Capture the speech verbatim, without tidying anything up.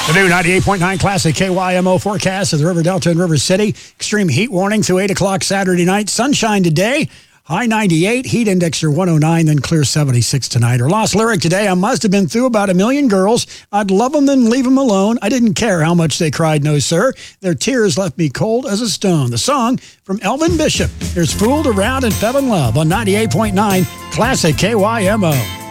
The new ninety-eight point nine Classic K Y M O forecast of the River Delta and River City. Extreme heat warning through eight o'clock Saturday night. Sunshine today. High ninety-eight. Heat index are one oh nine, then clear seventy-six tonight. Or lost lyric today. I must have been through about a million girls. I'd love them and leave them alone. I didn't care how much they cried, no sir. Their tears left me cold as a stone. The song from Elvin Bishop. Here's Fooled Around and Fell in Love on ninety-eight point nine Classic K Y M O.